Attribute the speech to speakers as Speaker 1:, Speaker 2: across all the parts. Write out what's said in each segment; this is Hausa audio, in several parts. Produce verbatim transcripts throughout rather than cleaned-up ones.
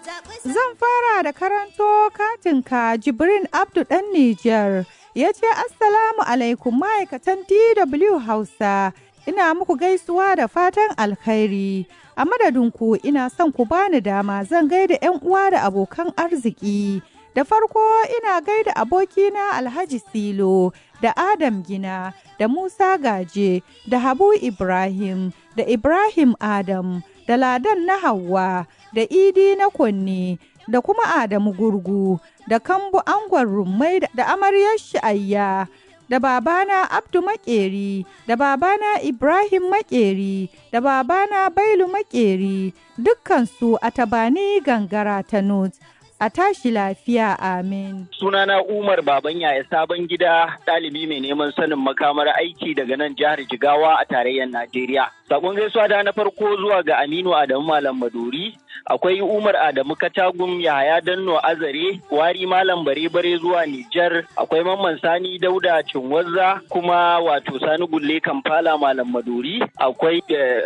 Speaker 1: Zan fara da karanto katinka Jibrin Abdu ɗan Nijar ya ce Assalamu alaikum ma'aikatan D W Hausa, ina muku gaisuwa da fatan alkhairi. A madadinku ina son ku bani dama zan gaida 'yan uwa da abokan arziki. Da farko ina gaida abokina Alhaji Silo da Adam Gina da Musa Gaje da Habu Ibrahim da Ibrahim Adam da Ladan na Hauwa da Idi na Kunne da kuma Adamu Gurgu da Kambu Angon Rummai da Amaryar Sha'ayya da babana Abdu Makeri da babana Ibrahim Makeri da babana Bailu Makeri, dukkansu a Tabani Gangara ta Not. A tashi lafiya, amin.
Speaker 2: Sunana Umar Baban Yaya Sabon Gida, ɗalibi mai neman sanin makamar aiki daga nan jihar Jigawa a tarayyar Najeriya. Sakon gaisuwa da na farko zuwa ga Aminu Adamu Malam Maduri, akwai Umar Adamu Katagum Yahaya Danno Azare, Wari Malam Bare Bare zuwa Nijar, akwai Mamman Sani Dauda Cinwazza, kuma wato Sani Gulle Kampala Malam Maduri, akwai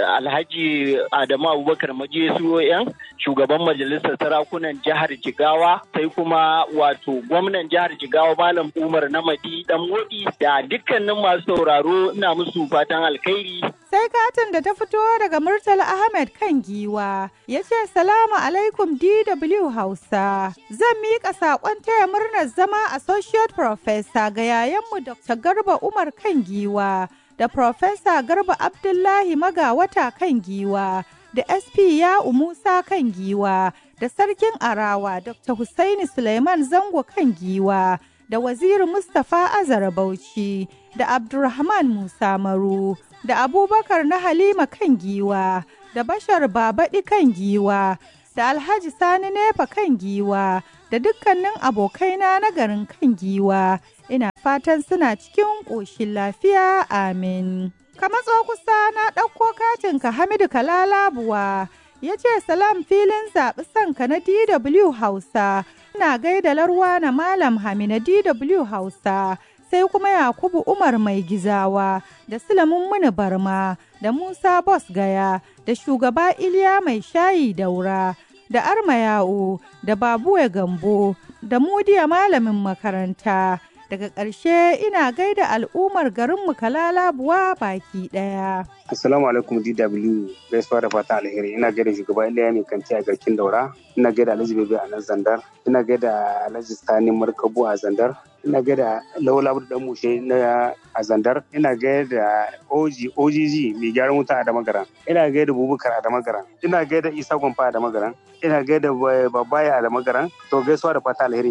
Speaker 2: Alhaji Adamu Abubakar Majesuyoyan, shugaban majalisar sarakunan jihar Jigawa, sai kuma wato gwamnan jihar Jigawa Malam Umar Namadi Danmodi da dukkanin masu sauraro ina musu fatan alkhairi.
Speaker 1: Sai katin da ta fito daga Murtala Ahmed kan giwa ya ce salamu alaikum D W Hausa. Zan miƙa saƙon taya murnar zama Associate Professor ga yayanmu Doctor Garba Umar kan giwa da Professor Garba Abdullahi Magawata kan giwa da S P Ya'u Musa kan giwa da Sarkin Arawa Doctor Hussaini Suleiman Zango kan giwa da Waziri Mustapha Azara Bauchi da Abdurrahman Musa Maru da Abubakar na Halima kan giwa da Bashar Babaɗi kan giwa da Alhaji Sani Nefa kan giwa da dukkanin abokaina na garin kan giwa. Ina fatan suna cikin ƙoshin lafiya, amin. Ka matso kusa na ɗauko katinka Hamidu Kalalabuwa ya ce salam filin zaɓi sanka na D W Hausa. Ina gaida Larwa na Malam Hami na D W Hausa. Sai kuma Yakubu Umar Mai Gizawa da Sulamun Muni Barma da Musa Bos Gaya da shugaba Iliya Mai Shayi Daura da Arma Ya'u da Babuwe Gambo da Mudiya Malamin Makaranta. Daga ƙarshe ina gaida al'ummar garinmu Kalalabuwa baki ɗaya.
Speaker 3: Assalamu alaikum D W, gaisuwa da fata alheri. Ina gaida shugaba Iliya Mai Kanti a garkin Daura, ina gaida Alhaji Bebe a nan Zandar, ina gaida Alhaji Sani Markabu a Zandar, ina gaida Lawal Abdu Dan Mushe na a Zandar, ina gaida O G O G G mai gyaran wuta a Damagaran, ina gaida Bubukar a Damagaran, ina gaida Isa Gwamfa a Damagaran, ina gaida Babaya a Damagaran. To gaisuwa da fata alheri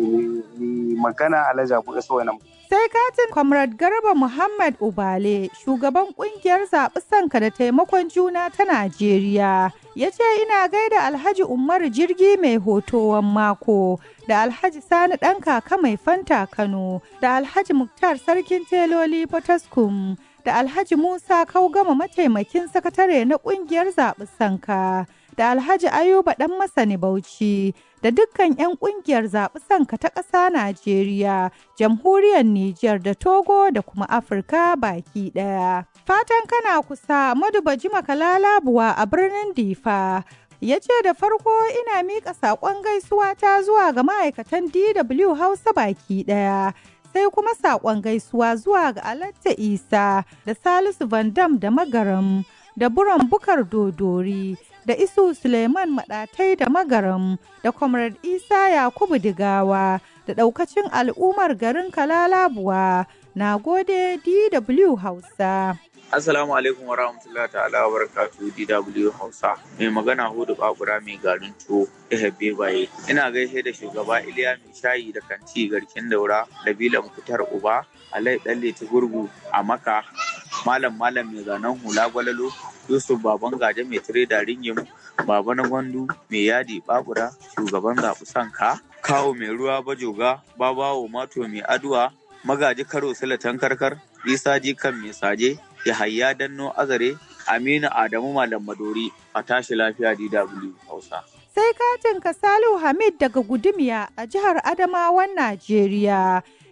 Speaker 3: ni magana Alhaji Abu Gaisuwa nan.
Speaker 1: Sai katin Comrade Garba Muhammad Ubale, shugaban kungiyar zaɓi sanka da taimakon juna ta Najeriya, ya ce ina gaida Alhaji Umar Jirgi mai hotowan mako, da Alhaji Sani ɗan kaka mai fanta Kano, da Alhaji Muktar Sarkin Teloli Potaskum, da Alhaji Musa Kaugama mataimakin sakatare na kungiyar zaɓi sanka, da Alhaji Ayuba ɗan Masani Bauchi, da dukkan 'yan kungiyar zaɓi sanka ta ƙasa Najeriya, jamhuriyar Nijar da Togo da kuma Afirka baki ɗaya. Fatan kana kusa Madubaji Makalalabuwa a birnin Difa. Ya ce da farko ina miƙa saƙon gaisuwa ta zuwa ga ma'aikatan D W Hausa baki ɗaya. Sai kuma saƙon gaisuwa zuwa ga Alatta Isa da Salisu Van Dam da Magaram da Buran Bukar Dodori da Isu Suleiman Maɗatai da Magaram da Comrade Isa Yakubu Digawa da ɗaukacin al'ummar garin Kalalabuwa. Na gode D W Hausa.
Speaker 4: Assalamu alaikum wa rahmatullahi ta'ala wa barakatuhu D W Hausa. Mai magana Hudu Babura mai garin tuwo Ehebe Baye. Ina gaishe da shugaba Iliya Mai Shayi da Kanti garkin Daura da Bila Mukutar Uba, Alai Dalle Gurgu a Maka, Malam Malam mai zanen hula gwalalo, Yusuf Baban Gaje mai tire da ringim, Baba na Gwandu mai yadi Babura, shugaban zaɓi sanka, Kawo mai ruwa Bajoga, Babawo Mato mai aduwa, Magaji Karo Silatan Karkar, Isa Jikan mai saje, Yahaya Danno Azare, Aminu Adamu Malam Madori. A tashi lafiya D W Hausa.
Speaker 1: Sai katin Kasalu Hamid daga Gudumiya a jihar Adamawan Najeriya.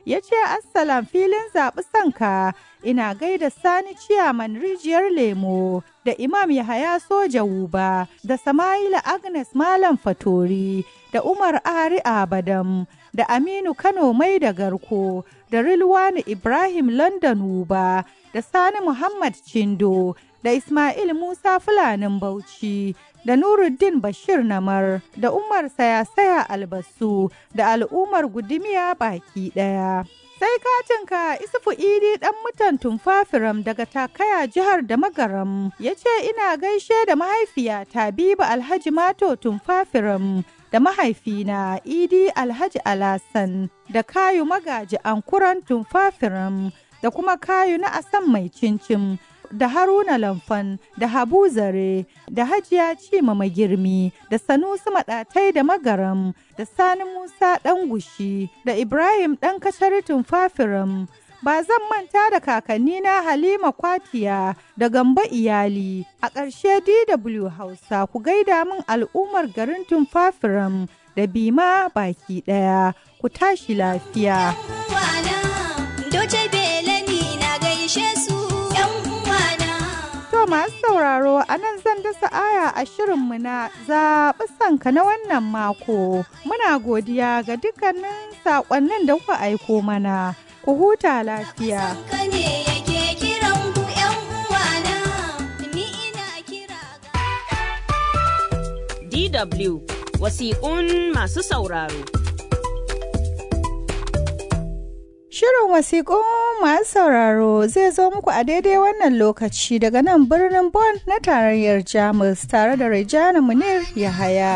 Speaker 1: ya ce assalam filin zaɓi sanka ina gaida Sani Ciyaman Rijiyar Lemo da Imam Yahaya Soja Wuba da Sama'ila Agnes Malam Fatori da Umar Ari Abadam da Aminu Kano Mai da Garko da Rilwani Ibrahim London Wuba da Sani Muhammad Chindo da Ismail Musa Fulanin Bauchi da Nuruddin Bashir Namar da Umar Sayasaya Albasu da al'ummar Gudumiya baki ɗaya. Sai katinka Isufu Idi ɗan mutan Tumfafiram daga Takaya jihar da Magaram ya ce ina gaishe da mahaifiyata Biba Alhaji Mato Tumfafiram da mahaifina Idi Alhaji Alasan da Kayu Magaji Ankuran Tumfafiram da kuma Kayu na Asan Mai Cincin da Haruna Lamfan da Habu Zare da Hajiya Cima Magirmi da Sanusi Maɗatai da Magaram da Sani Musa ɗan Gushi da Ibrahim ɗan Kashari Tumfafiram. Ba zan manta da kakannina Halima Kwatiya da Gamba Iyali. A ƙarshe D W Hausa ku gaida min al'ummar garin Tumfafiram da Bima baki ɗaya. Ku tashi lafiya. Masu sauraro a nan zan dasa aya a shirinmu na zaɓi sanka na wannan mako. Muna godiya ga dukkanin saƙonnin da kuka aiko mana. Ku huta lafiya.
Speaker 5: D W wasiƙun masu sauraro.
Speaker 1: Shirin wasiƙun masu sauraro zai zo muku a daidai wannan lokaci daga nan birnin Bonn na tarayyar Jamus tare da Rejana Munir Yahaya.